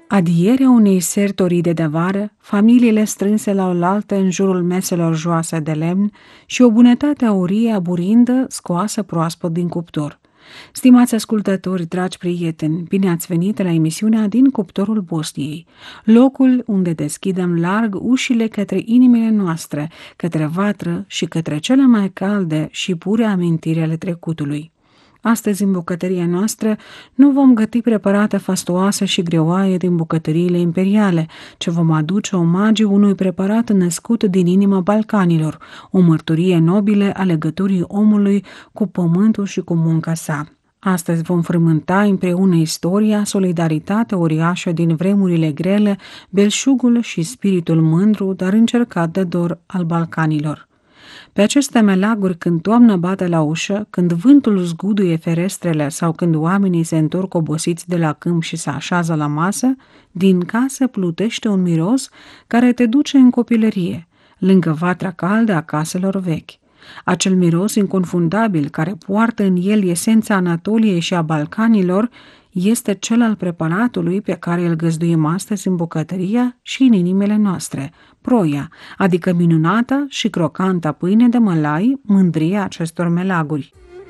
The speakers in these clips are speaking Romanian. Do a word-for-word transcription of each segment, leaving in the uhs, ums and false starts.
Adierea unei sertoride de vară, familiile strânse la oaltă în jurul meselor joase de lemn și o bunătate aurie aburindă scoasă proaspăt din cuptor. Stimați ascultători, dragi prieteni, bine ați venit la emisiunea Din Cuptorul Bosniei, locul unde deschidem larg ușile către inimile noastre, către vatră și către cele mai calde și pure amintiri ale trecutului. Astăzi, în bucătăria noastră, nu vom găti preparate fastoase și greoaie din bucătăriile imperiale, ci vom aduce omagiu unui preparat născut din inima Balcanilor, o mărturie nobilă a legăturii omului cu pământul și cu munca sa. Astăzi vom frământa împreună istoria, solidaritatea uriașă din vremurile grele, belșugul și spiritul mândru, dar încercat de dor al Balcanilor. Pe aceste melaguri, când toamna bate la ușă, când vântul zguduie ferestrele sau când oamenii se întorc obosiți de la câmp și se așează la masă, din casă plutește un miros care te duce în copilărie, lângă vatra caldă a caselor vechi. Acel miros inconfundabil care poartă în el esența Anatoliei și a Balcanilor este cel al preparatului pe care îl găzduim astăzi în bucătăria și în inimile noastre, proia, adică minunata și crocanta pâine de mălai, mândria acestor melaguri.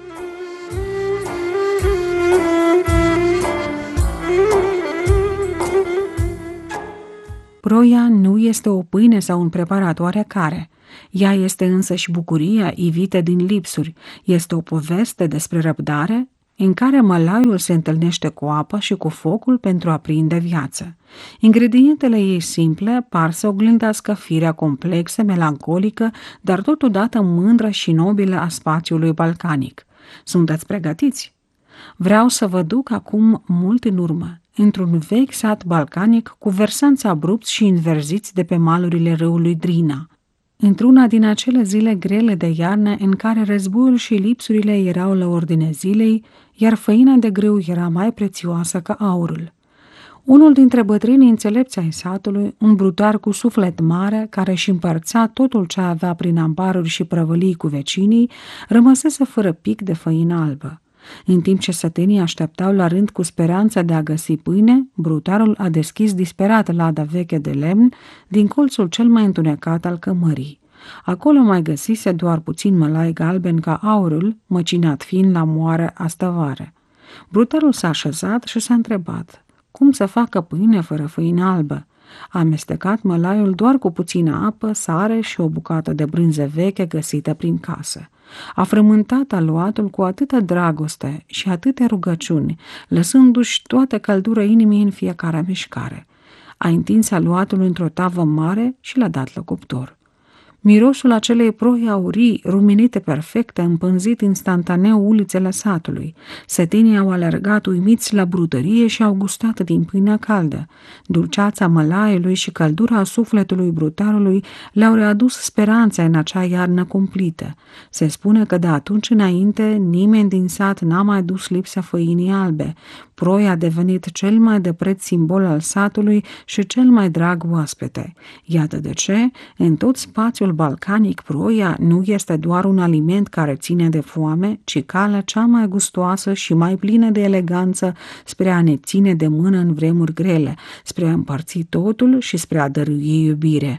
Proia nu este o pâine sau un preparat oarecare. Ea este însă și bucuria ivită din lipsuri, este o poveste despre răbdare, în care mălaiul se întâlnește cu apa și cu focul pentru a prinde viață. Ingredientele ei simple par să oglindească firea complexă, melancolică, dar totodată mândră și nobilă a spațiului balcanic. Sunteți pregătiți? Vreau să vă duc acum mult în urmă, într-un vechi sat balcanic cu versanți abrupți și înverziți de pe malurile râului Drina. Într-una din acele zile grele de iarnă în care războiul și lipsurile erau la ordine zilei, iar făina de grâu era mai prețioasă ca aurul. Unul dintre bătrânii înțelepți ai satului, un brutar cu suflet mare, care își împărțea totul ce avea prin ambaruri și prăvălii cu vecinii, rămăsese fără pic de făină albă. În timp ce sătenii așteptau la rând cu speranța de a găsi pâine, brutarul a deschis disperat lada veche de lemn din colțul cel mai întunecat al cămării. Acolo mai găsise doar puțin mălai galben ca aurul, măcinat fiind la moară astăvară. Brutarul s-a așezat și s-a întrebat cum să facă pâine fără făină albă. A amestecat mălaiul doar cu puțină apă, sare și o bucată de brânză veche găsită prin casă. A frământat aluatul cu atâta dragoste și atâtea rugăciuni, lăsându-și toată căldură inimii în fiecare mișcare. A întins aluatul într-o tavă mare și l-a dat la cuptor. Mirosul acelei proi aurii, rumenite perfecte, împânzit instantaneu ulițele satului. Sătenii au alergat uimiți la brutărie și au gustat din pâinea caldă. Dulceața mălaiului și căldura sufletului brutarului le-au readus speranța în acea iarnă cumplită. Se spune că de atunci înainte nimeni din sat n-a mai dus lipsa făinii albe. Proia a devenit cel mai de preț simbol al satului și cel mai drag oaspete. Iată de ce, în tot spațiul balcanic, proia nu este doar un aliment care ține de foame, ci calea cea mai gustoasă și mai plină de eleganță spre a ne ține de mână în vremuri grele, spre a împărți totul și spre a dărui iubire.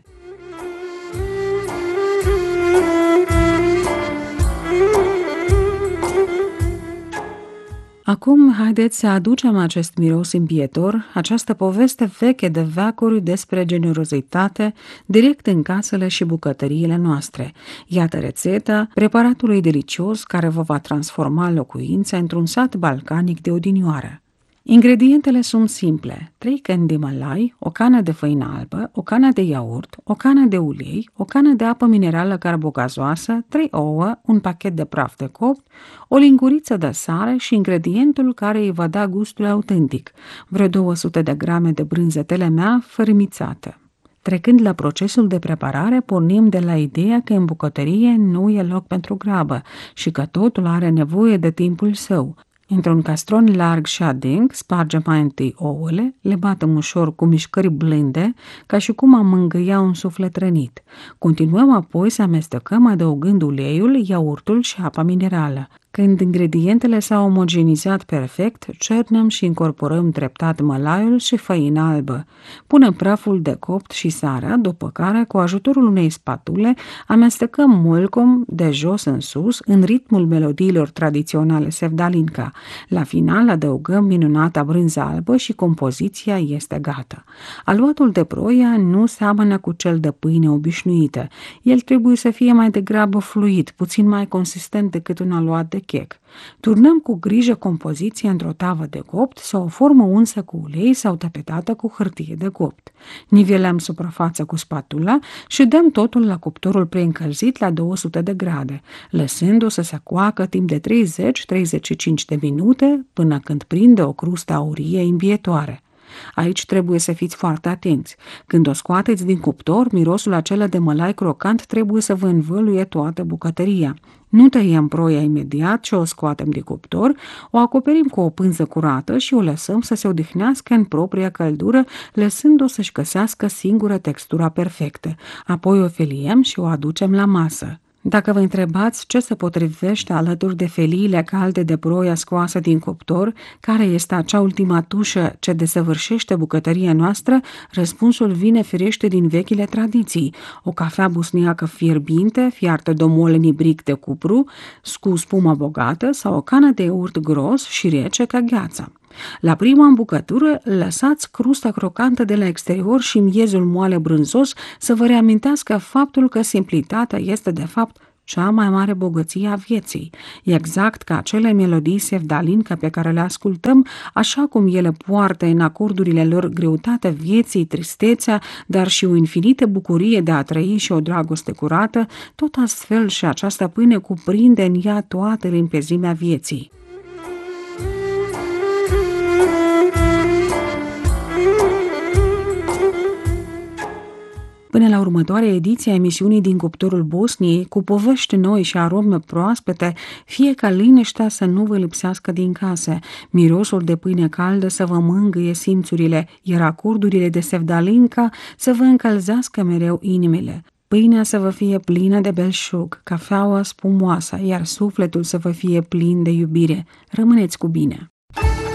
Acum, haideți să aducem acest miros împietor, această poveste veche de veacuri despre generozitate, direct în casele și bucătăriile noastre. Iată rețeta preparatului delicios care vă va transforma locuința într-un sat balcanic de odinioară. Ingredientele sunt simple: trei căni de mălai, o cană de făină albă, o cană de iaurt, o cană de ulei, o cană de apă minerală carbogazoasă, trei ouă, un pachet de praf de copt, o linguriță de sare și ingredientul care îi va da gustul autentic, vreo două sute de grame de brânză telemea fărâmițată. Trecând la procesul de preparare, pornim de la ideea că în bucătărie nu e loc pentru grabă și că totul are nevoie de timpul său. Într-un castron larg și adânc, spargem mai întâi ouăle, le batem ușor cu mișcări blânde, ca și cum am mângâia un suflet rănit. Continuăm apoi să amestecăm adăugând uleiul, iaurtul și apa minerală. Când ingredientele s-au omogenizat perfect, cernem și incorporăm treptat mălaiul și făina albă. Punem praful de copt și sarea, după care, cu ajutorul unei spatule, amestecăm mulcom de jos în sus, în ritmul melodiilor tradiționale sevdalinka. La final adăugăm minunata brânză albă și compoziția este gata. Aluatul de broia nu seamănă cu cel de pâine obișnuită. El trebuie să fie mai degrabă fluid, puțin mai consistent decât un aluat de chec. Turnăm cu grijă compoziția într-o tavă de copt sau o formă unsă cu ulei sau tapetată cu hârtie de copt. Nivelăm suprafața cu spatula și dăm totul la cuptorul preîncălzit la două sute de grade, lăsându-o să se coacă timp de treizeci - treizeci și cinci de minute până când prinde o crustă aurie imbietoare. Aici trebuie să fiți foarte atenți. Când o scoateți din cuptor, mirosul acela de mălai crocant trebuie să vă învăluie toată bucătăria. Nu tăiem broia imediat ce o scoatem din cuptor, o acoperim cu o pânză curată și o lăsăm să se odihnească în propria căldură, lăsând-o să-și găsească singură textura perfectă. Apoi o feliem și o aducem la masă. Dacă vă întrebați ce se potrivește alături de feliile calde de broia scoasă din cuptor, care este acea ultima tușă ce desăvârșește bucătăria noastră, răspunsul vine firește din vechile tradiții: o cafea bosniacă fierbinte, fiartă de omol în ibric de cupru, cu spumă bogată sau o cană de iaurt gros și rece ca gheața. La prima îmbucătură, lăsați crusta crocantă de la exterior și miezul moale brânzos să vă reamintească faptul că simplitatea este de fapt cea mai mare bogăție a vieții. Exact ca acele melodii sevdalinka pe care le ascultăm, așa cum ele poartă în acordurile lor greutatea vieții, tristețea, dar și o infinită bucurie de a trăi și o dragoste curată, tot astfel și această pâine cuprinde în ea toată limpezimea vieții. Până la următoarea ediție a emisiunii din cuptorul Bosniei, cu povești noi și arome proaspete, fie ca liniștea să nu vă lipsească din case, mirosul de pâine caldă să vă mângâie simțurile, iar acordurile de sevdalinka să vă încălzească mereu inimile. Pâinea să vă fie plină de belșug, cafeaua spumoasă, iar sufletul să vă fie plin de iubire. Rămâneți cu bine!